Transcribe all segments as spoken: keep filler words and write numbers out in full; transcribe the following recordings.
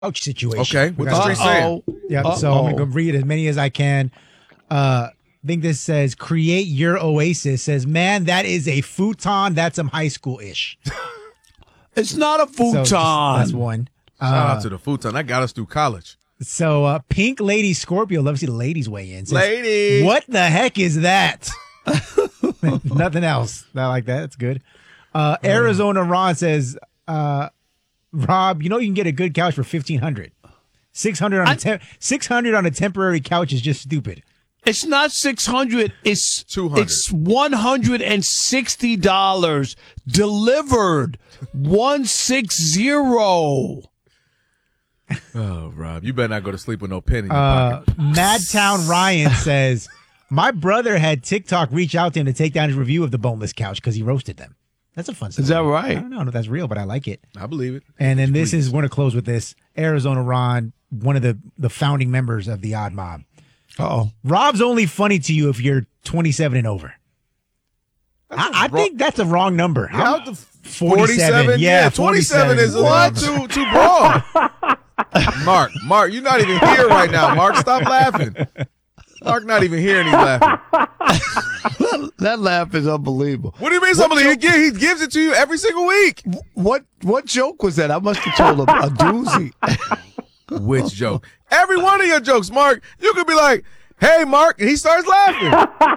couch situation. Okay, what the street saying? Yep. So I'm gonna read as many as I can. Uh, I think this says create your oasis. Says, man, that is a futon. That's some high school ish. It's not a futon. So that's one. Shout Uh, out to the futon. That got us through college. So uh, Pink Lady Scorpio, love to see the ladies weigh in. Says, Lady, what the heck is that? Nothing else. Not like that. That's good. Uh, Arizona Ron says, uh, Rob, you know you can get a good couch for fifteen hundred. Six hundred on a tem- six hundred on a temporary couch is just stupid. It's not six hundred. It's two hundred. It's one hundred and sixty dollars delivered. One six zero. Oh, Rob, you better not go to sleep with no pen in your Uh, pocket. Madtown Ryan says, my brother had TikTok reach out to him to take down his review of the boneless couch because he roasted them. That's a fun story. Is that right? I don't know if that's real, but I like it. I believe it. And then this Please. is, we're going to close with this. Arizona Ron, one of the, the founding members of the Odd Mob. Oh, Rob's only funny to you if you're twenty-seven and over. I, I think that's a wrong number. Yeah, I'm the forty-seven. Yeah, twenty-seven is a forty-seven. lot too too broad. Mark, Mark, you're not even here right now. Mark, stop laughing. Mark, not even here and he's laughing. that, that laugh is unbelievable. What do you mean? Somebody he, gi- he gives it to you every single week. What what joke was that? I must have told him a doozy. Which joke? Every one of your jokes, Mark. You could be like, "Hey, Mark," and he starts laughing.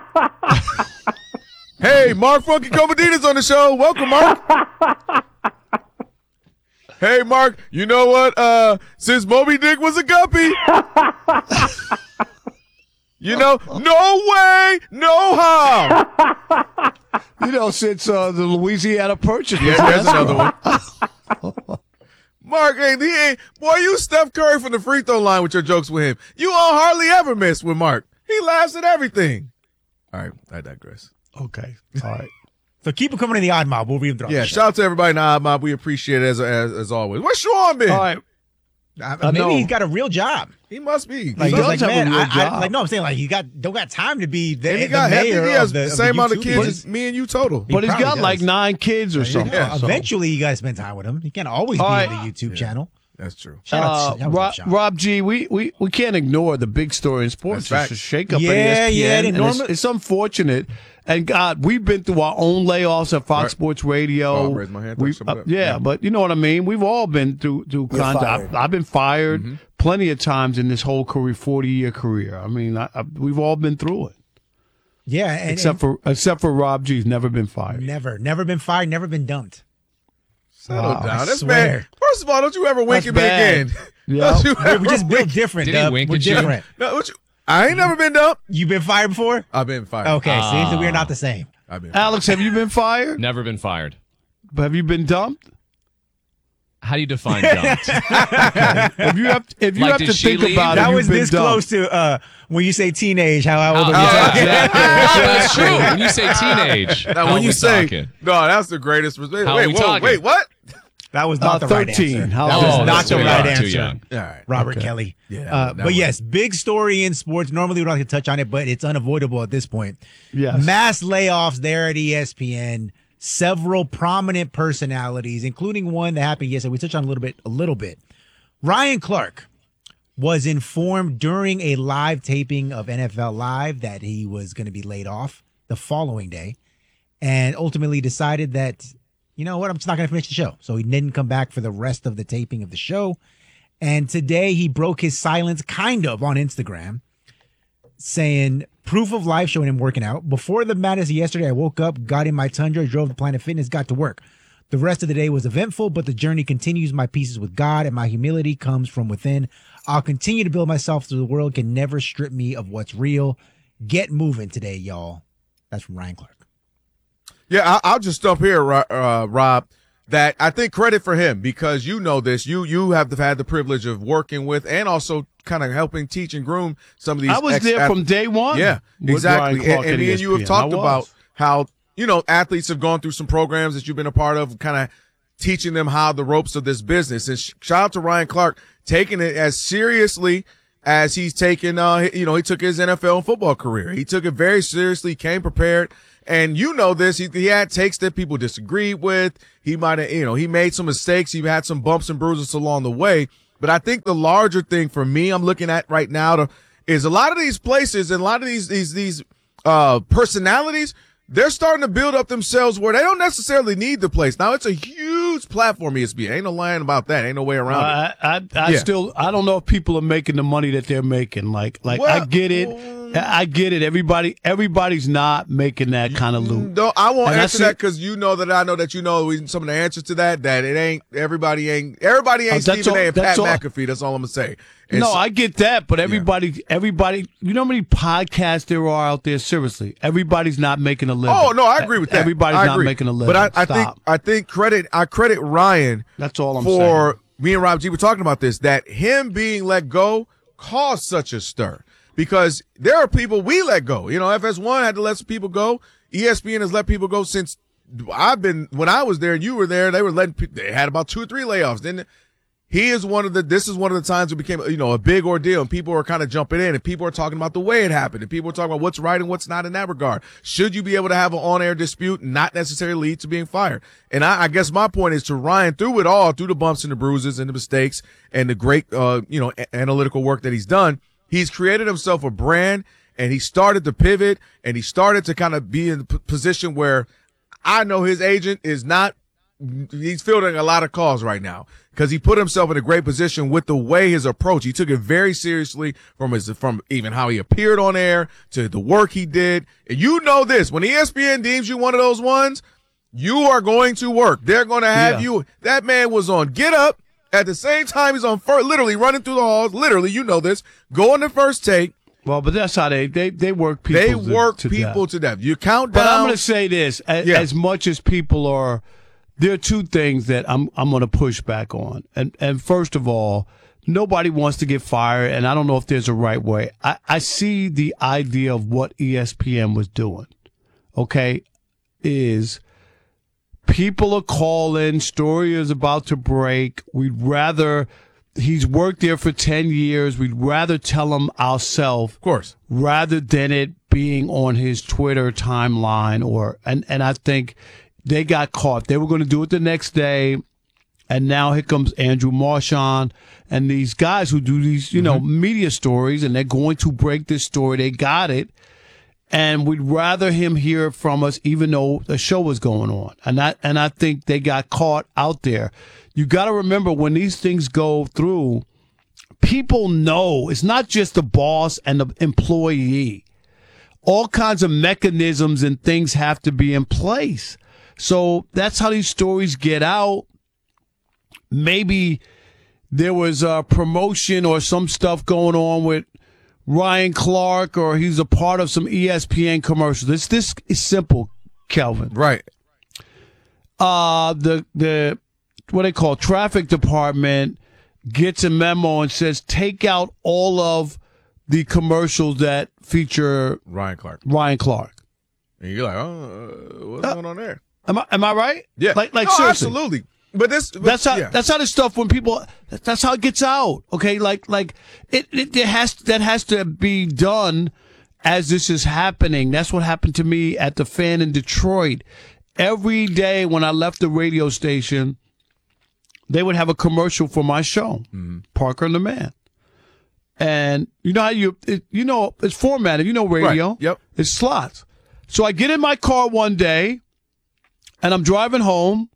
Hey, Mark Funky Comedina's on the show. Welcome, Mark. Hey, Mark, you know what? Uh, since Moby Dick was a guppy, you know, no way, no how. You know, since uh, the Louisiana Purchase. Yeah, there's another one. Mark, ain't he ain't boy, you Steph Curry from the free throw line with your jokes with him. You all hardly ever miss with Mark. He laughs at everything. All right, I digress. Okay, all right. So keep it coming in the Odd Mob. We'll read them throughout Yeah, the show. shout out to everybody in the Odd Mob. We appreciate it as, as as always. Where's Sean been? All right. Uh, I maybe know. he's got a real job. He must be. Like, He he's does like, have a man, real I, I, job. like, no, I'm saying like he got don't got time to be the, and he the got heavy. mayor He has of the, the of same the amount of YouTube kids business. as me and you total. But he's probably got like does. nine kids or something. Yeah, so. eventually, you guys spend time with him. He can't always All be right. on the YouTube channel. That's true. Shout out, Uh, shout out to Rob, Sean. Rob G, we, we, we can't ignore the big story in sports. That's It's fact. a shakeup Yeah, at E S P N. yeah, they and it's, normally- it's unfortunate. And God, we've been through our own layoffs at Fox Right. Sports Radio. Oh, I'll raise my hand. We- Somebody uh, else. yeah, Yeah. but you know what I mean. We've all been through through You're contact. fired. I've, I've been fired Mm-hmm. plenty of times in this whole career, forty year career. I mean, I, I, we've all been through it. Yeah, and, Except for except for Rob G's never been fired. and never, never been fired, never been dumped. Settle Wow, down. I That's swear. bad. First of all, don't you ever wink That's at me bad. again. Yeah. Don't you We're, ever we're just built wink- different. Did he Dub. wink We're at you? different. No, what you, I ain't never been dumped. You been fired before? I've been fired. Okay, see, so we're not the same. I've been fired. Alex, have you been fired? Never been fired. Have you been dumped? How do you define dumped? If you have, if you Like, have did to she think leave? about it, That you've was been this dumped. close to uh, when you say teenage. How old Oh, are you? yeah, talking? exactly. Oh, that's true. When you say teenage, Now, how when we you say, talking? no, that's the greatest. Wait, How wait, we whoa, talking? wait, what? That was Uh, not the right thirteen. answer. How That old? was Oh, not that's the too right young, too answer. young. All right. Robert Okay. Kelly. Yeah, Uh, that but one. yes, big story in sports. Normally we don't like to touch on it, but it's unavoidable at this point. Yes. Mass layoffs there at E S P N. Several prominent personalities, including one that happened yesterday. We touched on a little bit, a little bit. Ryan Clark was informed during a live taping of N F L Live that he was going to be laid off the following day, and ultimately decided that, you know what, I'm just not going to finish the show. So he didn't come back for the rest of the taping of the show. And today he broke his silence kind of on Instagram, saying proof of life showing him working out. Before the madness yesterday, I woke up, got in my Tundra, drove to Planet Fitness, got to work. The rest of the day was eventful, but the journey continues. My pieces with God and my humility comes from within. I'll continue to build myself so the world can never strip me of what's real. Get moving today, y'all. That's from Ryan Clark. Yeah, I, I'll just stop here, Ro- uh, Rob. That I think credit for him because you know this. You you have had the privilege of working with and also kind of helping teach and groom some of these. I was ex- there ath- from day one. Yeah, with exactly. Ryan Clark And, and at me and you have E S P N. talked I was. about how you know athletes have gone through some programs that you've been a part of, kind of teaching them how the ropes of this business. And sh- shout out to Ryan Clark taking it as seriously as he's taken. Uh, you know, he took his N F L and football career. He took it very seriously. Came prepared. And you know this, he, he had takes that people disagreed with. He might have, you know, he made some mistakes. He had some bumps and bruises along the way, But I think the larger thing for me, I'm looking at right now to, is a lot of these places and a lot of these these these uh, personalities, they're starting to build up themselves where they don't necessarily need the place. Now, it's a huge platform, E S P N. Ain't no lying about that. Ain't no way around Uh, it. I, I, I Yeah. still, I don't know if people are making the money that they're making. Like, like Well, I get it. I get it. Everybody, everybody's not making that kind of loot. No, I won't And I answer see- that because you know that I know that you know some of the answers to that. That it ain't everybody ain't everybody ain't Oh, that's Stephen all- A. and Pat that's all- McAfee. That's all I'm gonna say. And No, so- I get that, but everybody, everybody, you know how many podcasts there are out there? Seriously, everybody's not making a living. Oh no, I agree with that. Everybody's I not agree. making a living. But I, I think Stop. I think credit I credit Ryan. That's all I'm for saying. me and Rob G were talking about this, that him being let go caused such a stir because there are people we let go. You know, F S one had to let some people go. E S P N has let people go since I've been, when I was there and you were there, they were letting people, they had about two or three layoffs. Then he is one of the, this is one of the times it became, you know, a big ordeal and people are kind of jumping in and people are talking about the way it happened and people are talking about what's right and what's not in that regard. Should you be able to have an on-air dispute and not necessarily lead to being fired? And I, I guess my point is to Ryan, through it all, through the bumps and the bruises and the mistakes and the great, uh, you know, a- analytical work that he's done, he's created himself a brand and he started to pivot and he started to kind of be in the p- position where I know his agent is not, he's fielding a lot of calls right now because he put himself in a great position with the way his approach. He took it very seriously from his, from even how he appeared on air to the work he did. And you know this, when E S P N deems you one of those ones, you are going to work. They're going to have Yeah. you. That man was on Get Up at the same time he's on first, literally running through the halls. Literally, you know this, going to First Take. Well, but that's how they they they work people. They to, work to people death. to death. You count down. But I'm going to say this: as, Yeah. as much as people are, there are two things that I'm I'm going to push back on. And and first of all, nobody wants to get fired, and I don't know if there's a right way. I, I see the idea of what E S P N was doing. Okay, is people are calling, story is about to break. We'd rather. He's worked there for ten years. We'd rather tell him ourselves Of course. rather than it being on his Twitter timeline or and and I think they got caught. They were going to do it the next day, and now here comes Andrew Marchand and these guys who do these you know media stories, and they're going to break this story. They got it, and we'd rather him hear it from us, even though the show was going on. And I and I think they got caught out there. You got to remember when these things go through, people know it's not just the boss and the employee. All kinds of mechanisms and things have to be in place. So that's how these stories get out. Maybe there was a promotion or some stuff going on with Ryan Clark, or he's a part of some E S P N commercials. This this is simple, Kelvin. Right. Uh the the what they call traffic department gets a memo and says take out all of the commercials that feature Ryan Clark. Ryan Clark. And you're like, oh, uh, what's Uh, going on there? Am I am I right? Yeah. Like like No, seriously. absolutely. But this, but, That's how yeah. that's how this stuff when people that's how it gets out. Okay, like like it, it, it has that has to be done as this is happening. That's what happened to me at the Fan in Detroit. Every day when I left the radio station, they would have a commercial for my show, Mm-hmm. Parker and the Man. And you know how you it, you know it's formatted. You know radio. Right. Yep. It's slots. So I get in my car one day, and I'm driving home.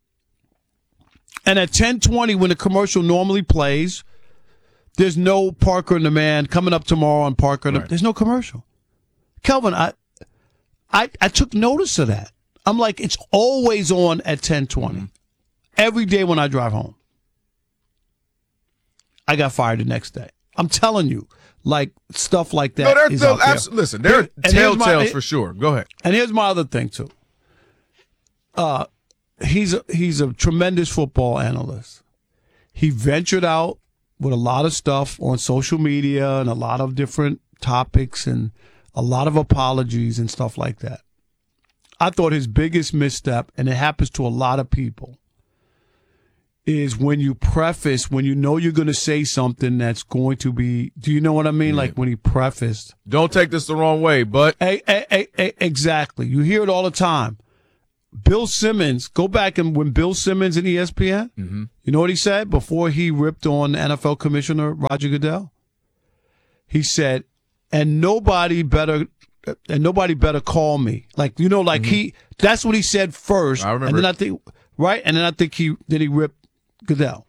And at ten twenty, when the commercial normally plays, there's no Parker and the Man coming up tomorrow on Parker. And the, Right. There's no commercial. Kelvin, I, I, I took notice of that. I'm like, it's always on at ten twenty. Mm-hmm. Every day when I drive home. I got fired the next day. I'm telling you, like stuff like that. No, there, is there, out there. abs- listen, there are Here- and here's my- telltales for sure. Go ahead. And here's my other thing too. Uh, he's a, he's a tremendous football analyst. He ventured out with a lot of stuff on social media and a lot of different topics and a lot of apologies and stuff like that. I thought his biggest misstep, and it happens to a lot of people, is when you preface, when you know you're going to say something that's going to be, do you know what I mean? Like when he prefaced. Don't take this the wrong way, but Hey, hey, hey, hey, exactly. You hear it all the time. Bill Simmons, go back and when Bill Simmons in E S P N, Mm-hmm. you know what he said before he ripped on N F L Commissioner Roger Goodell? He said, and nobody better and nobody better call me. Like, you know, like mm-hmm. he that's what he said first. I remember. And then I think right? And then I think he then he ripped Goodell.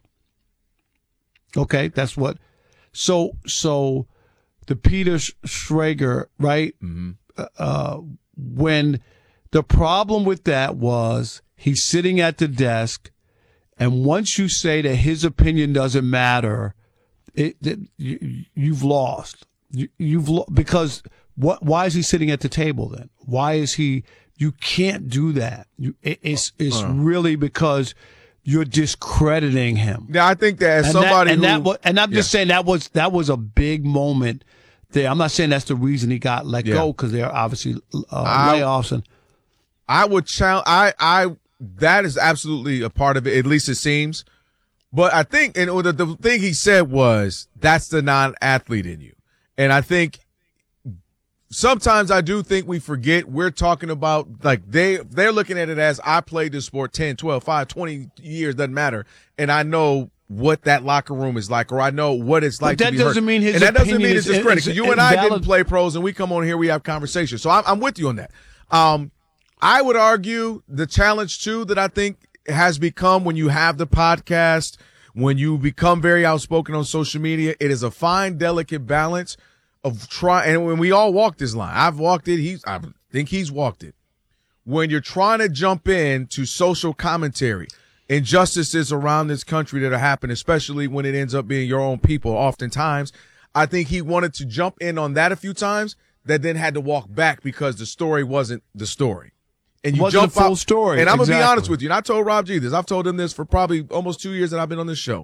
Okay, that's what so so the Peter Schrager, right? Mm-hmm. Uh, when the problem with that was he's sitting at the desk, and once you say that his opinion doesn't matter, it, it you, you've lost. You, you've lo- because what? Why is he sitting at the table then? Why is he? You can't do that. You, it, it's it's uh. really because you're discrediting him. Yeah, I think that as and somebody that, and who, that was, and I'm yeah. just saying that was that was a big moment there. I'm not saying that's the reason he got let yeah. go because there are obviously uh, I, layoffs and. I would challenge. I, I, that is absolutely a part of it. At least it seems. But I think, and the, the thing he said was, that's the non-athlete in you. And I think sometimes I do think we forget we're talking about, like, they, they're looking at it as I played this sport ten, twelve, five, twenty years, doesn't matter. And I know what that locker room is like, or I know what it's like but to be that doesn't hurt. mean his and that doesn't opinion mean it's is- discredit. is- So you is and I valid. didn't play pros, and we come on here, we have conversations. So I'm, I'm with you on that. Um, I would argue the challenge too that I think has become when you have the podcast, when you become very outspoken on social media, it is a fine, delicate balance of try. And when we all walk this line, I've walked it. He's, I think he's walked it. When you're trying to jump in to social commentary, injustices around this country that are happening, especially when it ends up being your own people, oftentimes, I think he wanted to jump in on that a few times, that then had to walk back because the story wasn't the story. And you Wasn't jump a full out, story. And I'm gonna be Exactly. honest with you. And I told Rob G this. I've told him this for probably almost two years that I've been on this show.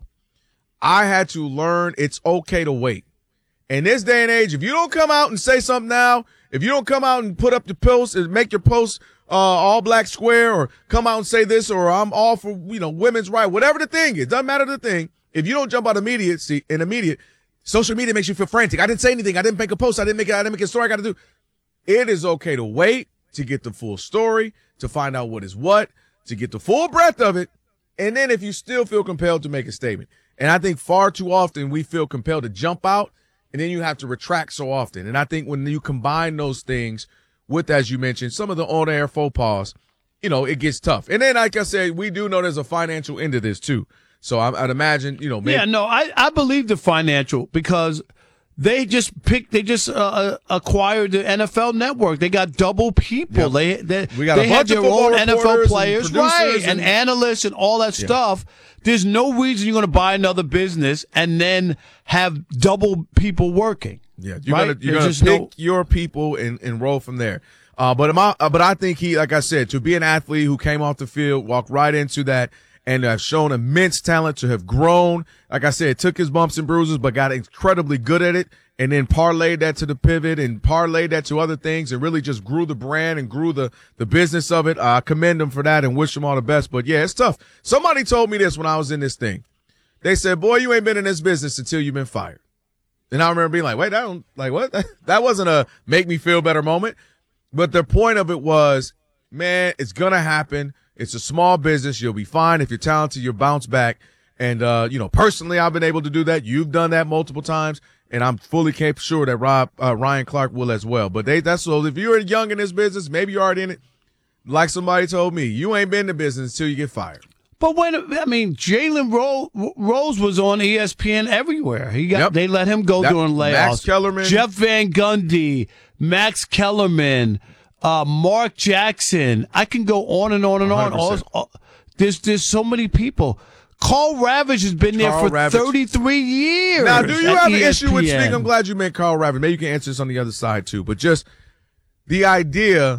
I had to learn it's okay to wait. In this day and age, if you don't come out and say something now, if you don't come out and put up your posts and make your posts uh, all black square, or come out and say this, or I'm all for, you know, women's right, whatever the thing is, doesn't matter the thing. If you don't jump out immediate, see, in immediate, social media makes you feel frantic. I didn't say anything. I didn't make a post. I didn't make it. I didn't make a story. I got to do. It is okay to wait, to get the full story, to find out what is what, to get the full breadth of it, and then if you still feel compelled to make a statement. And I think far too often we feel compelled to jump out, and then you have to retract so often. And I think when you combine those things with, as you mentioned, some of the on-air faux pas, you know, it gets tough. And then, like I said, we do know there's a financial end to this too. So I, I'd imagine, you know, maybe. Yeah, no, I, I believe the financial because they just picked, they just uh, acquired the N F L Network. They got double people. Yep. They they, We got they a had bunch of their football own N F L reporters and players, producers right, and, and- analysts and all that stuff. There's no reason you're going to buy another business and then have double people working. Yeah, you're right? gonna you're There's gonna just pick no- your people and, and roll from there. Uh, but am I, uh, but I think he, like I said, to be an athlete who came off the field, walked right into that, and have shown immense talent, to have grown. Like I said, took his bumps and bruises, but got incredibly good at it, and then parlayed that to the pivot and parlayed that to other things, and really just grew the brand and grew the the business of it. I commend him for that and wish him all the best. But yeah, it's tough. Somebody told me this when I was in this thing. They said, "Boy, you ain't been in this business until you've been fired." And I remember being like, wait, I don't, like, what? That wasn't a make me feel better moment. But the point of it was, man, it's going to happen. It's a small business. You'll be fine. If you're talented, you'll bounce back. And, uh, you know, personally, I've been able to do that. You've done that multiple times. And I'm fully capable, sure that Rob, uh, Ryan Clark will as well. But they, that's so if you're young in this business, maybe you're already in it. Like somebody told me, you ain't been in the business until you get fired. But when I mean, Jalen Ro- Rose was on E S P N everywhere. He got Yep. they let him go That- during layoffs. Max Kellerman. Jeff Van Gundy, Max Kellerman, uh, Mark Jackson. I can go on and on and on. one hundred All, percent. all, there's there's so many people. Carl Ravage has been there Carl for Ravage. thirty-three years. Now, do you at have an E S P N. issue with speaking? I'm glad you meant Carl Ravage. Maybe you can answer this on the other side too. But just the idea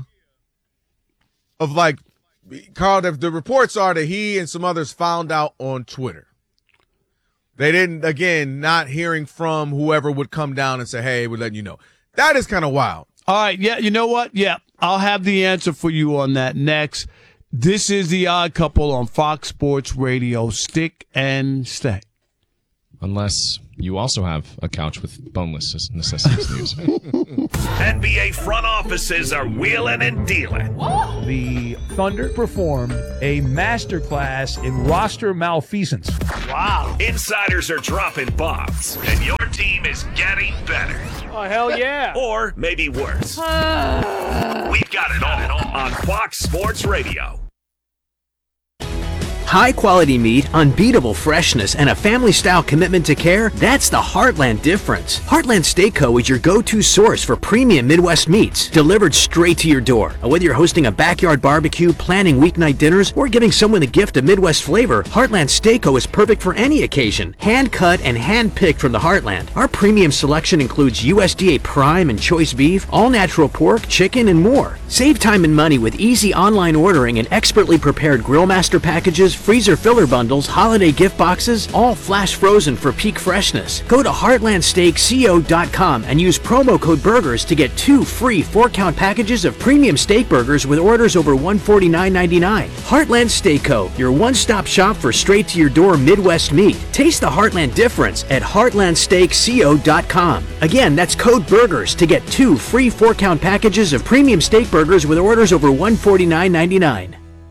of, like, Carl, the, the reports are that he and some others found out on Twitter. They didn't, again, not hearing from whoever would come down and say, hey, we're letting you know. That is kind of wild. All right, yeah, you know what? Yeah, I'll have the answer for you on that next. This is The Odd Couple on Fox Sports Radio. Stick and stay. Unless you also have a couch with boneless necessities news. N B A front offices are wheeling and dealing. The Thunder performed a masterclass in roster malfeasance. Wow. Insiders are dropping bombs, and your team is getting better. Oh, hell yeah. Or maybe worse. We've got it all on Fox Sports Radio. High quality meat, unbeatable freshness, and a family-style commitment to care, that's the Heartland difference. Heartland Steak Co. is your go-to source for premium Midwest meats, delivered straight to your door. Whether you're hosting a backyard barbecue, planning weeknight dinners, or giving someone the gift of Midwest flavor, Heartland Steak Co. is perfect for any occasion. Hand-cut and hand-picked from the Heartland. Our premium selection includes U S D A prime and choice beef, all-natural pork, chicken, and more. Save time and money with easy online ordering and expertly prepared grill master packages, freezer filler bundles, holiday gift boxes, all flash frozen for peak freshness. Go to heartland steak co dot com and use promo code BURGERS to get two free four-count packages of premium steak burgers with orders over one hundred forty-nine ninety-nine. Heartland Steak Co., your one-stop shop for straight-to-your-door Midwest meat. Taste the Heartland difference at heartland steak co dot com. Again, that's code BURGERS to get two free four-count packages of premium steak burgers with orders over one hundred forty-nine ninety-nine.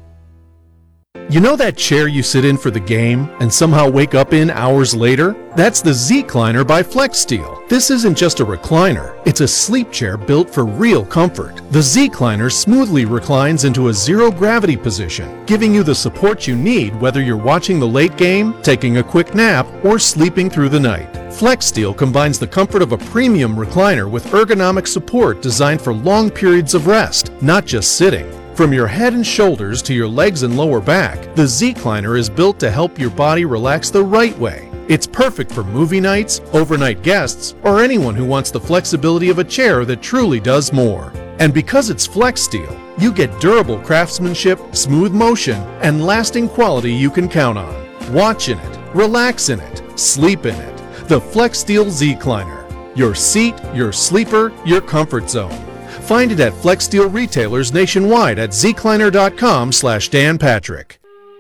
You know that chair you sit in for the game and somehow wake up in hours later? That's the Z-Cliner by FlexSteel. This isn't just a recliner, it's a sleep chair built for real comfort. The Z-Cliner smoothly reclines into a zero-gravity position, giving you the support you need whether you're watching the late game, taking a quick nap, or sleeping through the night. FlexSteel combines the comfort of a premium recliner with ergonomic support designed for long periods of rest, not just sitting. From your head and shoulders to your legs and lower back, the Z-Cliner is built to help your body relax the right way. It's perfect for movie nights, overnight guests, or anyone who wants the flexibility of a chair that truly does more. And because it's FlexSteel, you get durable craftsmanship, smooth motion, and lasting quality you can count on. Watch in it, relax in it, sleep in it. The FlexSteel Z-Cliner. Your seat, your sleeper, your comfort zone. Find it at FlexSteel retailers nationwide at zcliner.com slash Dan Patrick.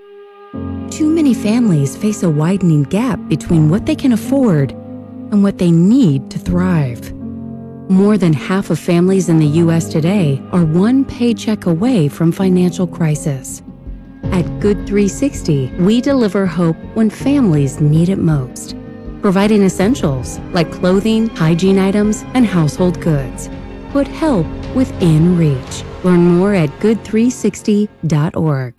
Too many families face a widening gap between what they can afford and what they need to thrive. More than half of families in the U S today are one paycheck away from financial crisis. At Good three sixty, we deliver hope when families need it most, providing essentials like clothing, hygiene items, and household goods. Put help within reach. Learn more at good three sixty dot org.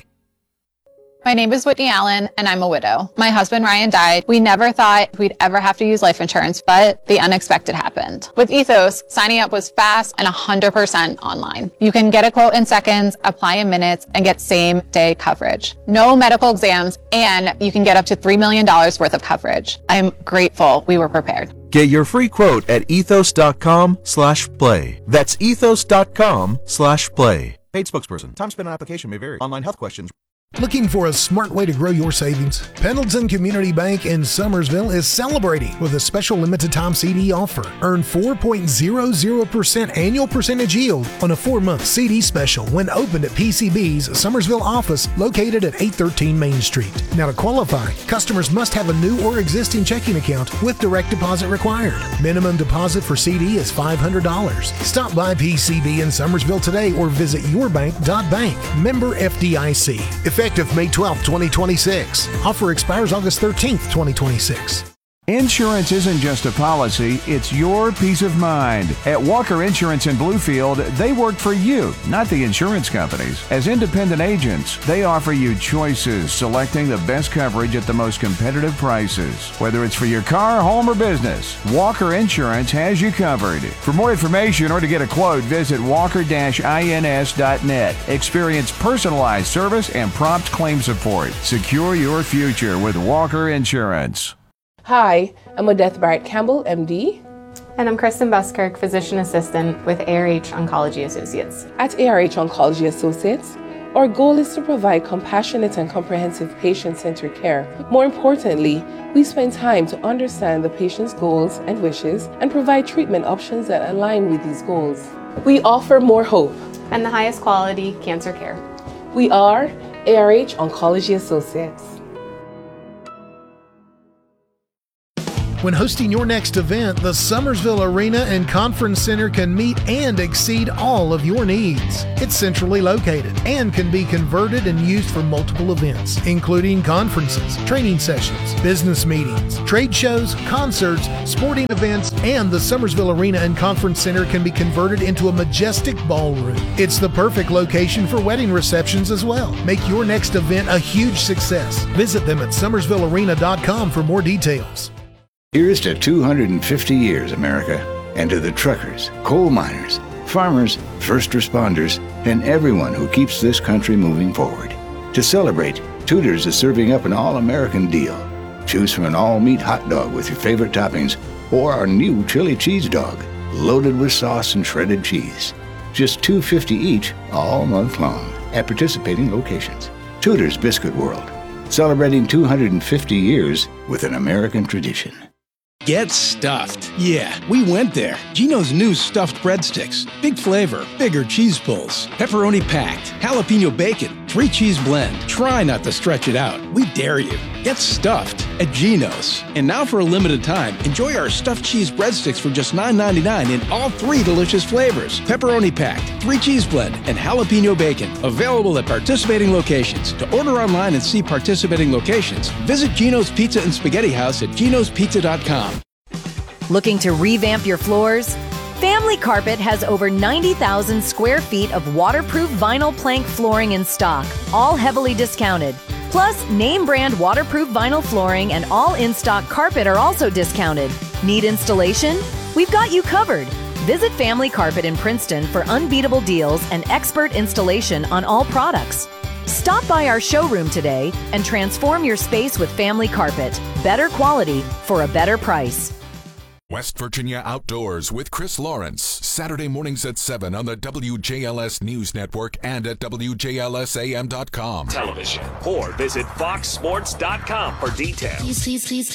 My name is Whitney Allen, and I'm a widow. My husband, Ryan, died. We never thought we'd ever have to use life insurance, but the unexpected happened. With Ethos, signing up was fast and one hundred percent online. You can get a quote in seconds, apply in minutes, and get same-day coverage. No medical exams, and you can get up to three million dollars worth of coverage. I'm grateful we were prepared. Get your free quote at ethos.com slash play. That's ethos.com slash play. Paid spokesperson. Time spent on application may vary. Online health questions. Looking for a smart way to grow your savings? Pendleton Community Bank in Summersville is celebrating with a special limited time C D offer. Earn four point zero zero percent annual percentage yield on a four-month C D special when opened at P C B's Summersville office located at eight thirteen Main Street. Now to qualify, customers must have a new or existing checking account with direct deposit required. Minimum deposit for C D is five hundred dollars. Stop by P C B in Summersville today or visit yourbank dot bank. Member F D I C. Effective May twelfth, twenty twenty-six. Offer expires August thirteenth, twenty twenty-six. Insurance isn't just a policy, it's your peace of mind. At Walker Insurance in Bluefield, they work for you, not the insurance companies. As independent agents, they offer you choices, selecting the best coverage at the most competitive prices. Whether it's for your car, home, or business, Walker Insurance has you covered. For more information or to get a quote, visit walker dash ins dot net. Experience personalized service and prompt claim support. Secure your future with Walker Insurance. Hi, I'm Odette Barrett Campbell, M D. And I'm Kristen Buskirk, Physician Assistant with A R H Oncology Associates. At A R H Oncology Associates, our goal is to provide compassionate and comprehensive patient-centered care. More importantly, we spend time to understand the patient's goals and wishes and provide treatment options that align with these goals. We offer more hope and the highest quality cancer care. We are A R H Oncology Associates. When hosting your next event, the Summersville Arena and Conference Center can meet and exceed all of your needs. It's centrally located and can be converted and used for multiple events, including conferences, training sessions, business meetings, trade shows, concerts, sporting events, and the Summersville Arena and Conference Center can be converted into a majestic ballroom. It's the perfect location for wedding receptions as well. Make your next event a huge success. Visit them at summersville arena dot com for more details. Here's to two hundred fifty years, America, and to the truckers, coal miners, farmers, first responders, and everyone who keeps this country moving forward. To celebrate, Tudor's is serving up an all-American deal. Choose from an all-meat hot dog with your favorite toppings or our new chili cheese dog, loaded with sauce and shredded cheese. Just two dollars and fifty cents each all month long at participating locations. Tudor's Biscuit World, celebrating two hundred fifty years with an American tradition. Get stuffed. Yeah, we went there. Gino's new stuffed breadsticks. Big flavor, bigger cheese pulls, pepperoni packed, jalapeno bacon, three cheese blend. Try not to stretch it out. We dare you. Get stuffed at Gino's. And now for a limited time, enjoy our stuffed cheese breadsticks for just nine ninety-nine in all three delicious flavors. Pepperoni packed, three cheese blend, and jalapeno bacon. Available at participating locations. To order online and see participating locations, visit Gino's Pizza and Spaghetti House at ginos pizza dot com. Looking to revamp your floors? Family Carpet has over ninety thousand square feet of waterproof vinyl plank flooring in stock, all heavily discounted. Plus, name brand waterproof vinyl flooring and all in-stock carpet are also discounted. Need installation? We've got you covered. Visit Family Carpet in Princeton for unbeatable deals and expert installation on all products. Stop by our showroom today and transform your space with Family Carpet. Better quality for a better price. West Virginia Outdoors with Chris Lawrence, Saturday mornings at seven on the W J L S News Network and at W J L S A M dot com. Television, or visit fox sports dot com for details. Please, please, please,